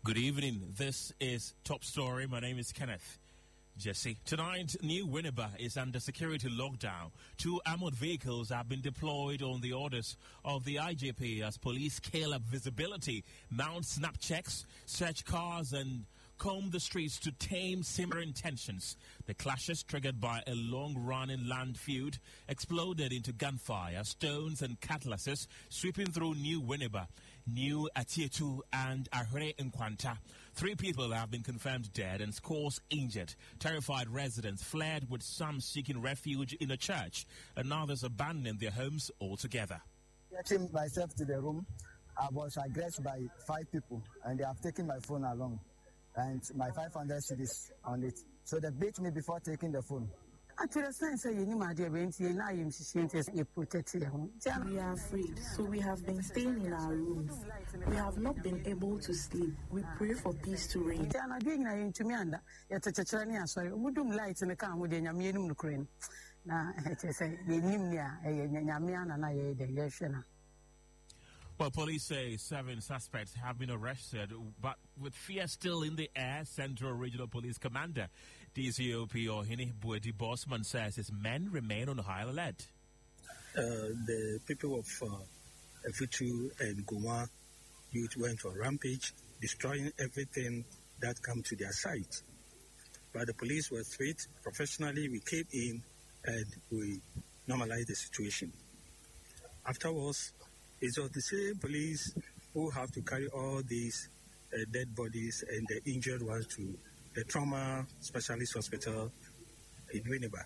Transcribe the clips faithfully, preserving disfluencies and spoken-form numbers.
Good evening. This is Top Story. My name is Kenneth Jesse. Tonight, New Winneba is under security lockdown. Two armored vehicles have been deployed on the orders of the I G P as police scale up visibility, mount snap checks, search cars, and comb the streets to tame simmering tensions. The clashes, triggered by a long-running land feud, exploded into gunfire, stones, and cutlasses sweeping through New Winneba, New Atietu, and Ahre Nkwanta. Three people have been confirmed dead and scores injured. Terrified residents fled, with some seeking refuge in a church and others abandoning their homes altogether. Getting myself to the room, I was aggressed by five people, and they have taken my phone along and my five hundred cedis on it. So they beat me before taking the phone. We are afraid, so we have been staying in our rooms. We have not been able to sleep. We pray for peace to reign. Well, police say seven suspects have been arrested, but with fear still in the air, Central Regional Police Commander D C O P Ohini Buedi Bosman says his men remain on high alert. Uh, the people of uh, Efutu and Guma youth went on rampage, destroying everything that come to their sight. But the police were sweet. Professionally, we came in and we normalized the situation. Afterwards, it was the same police who have to carry all these uh, dead bodies and the injured ones to the trauma specialist hospital in Winneba.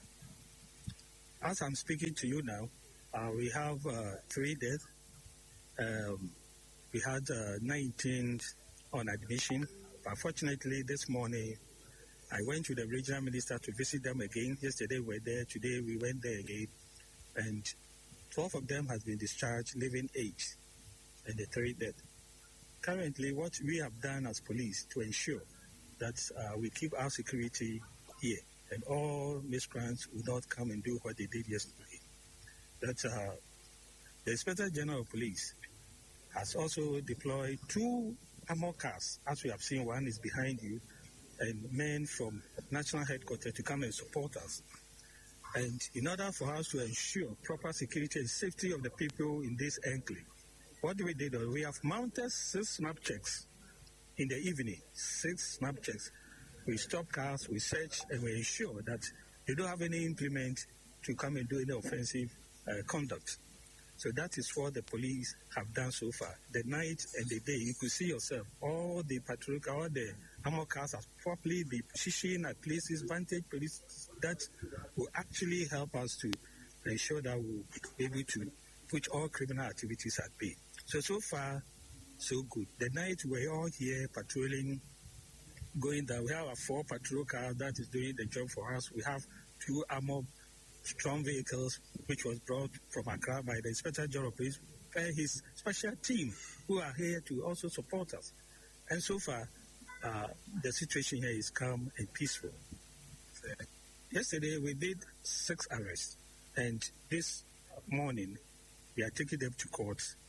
As I'm speaking to you now, uh, we have uh, three dead. Um, we had uh, nineteen on admission. But fortunately, this morning, I went to the regional minister to visit them again. Yesterday we were there. Today we went there again. And twelve of them has been discharged, leaving eight, and the three dead. Currently, what we have done as police to ensure that uh, we keep our security here and all miscreants will not come and do what they did yesterday. That uh, the Inspector General of Police has also deployed two armor cars, as we have seen. One is behind you, and men from national headquarters to come and support us. And in order for us to ensure proper security and safety of the people in this enclave, what we did, we have mounted six snap checks in the evening, six snap checks. We stop cars, we search, and we ensure that they don't have any implement to come and do any offensive uh, conduct. So that is what the police have done so far. The night and the day, you could see yourself, all the patrol, all the armor cars have properly been positioned at places, vantage police that will actually help us to ensure that we'll be able to put all criminal activities at bay. So, so far, so good. The night we're all here patrolling, going down. We have a four patrol cars that is doing the job for us. We have two armored strong vehicles, which was brought from Accra by the Inspector General of Police and his special team, who are here to also support us. And so far, uh, the situation here is calm and peaceful. So, yesterday, we did six arrests, and this morning, we are taking them to court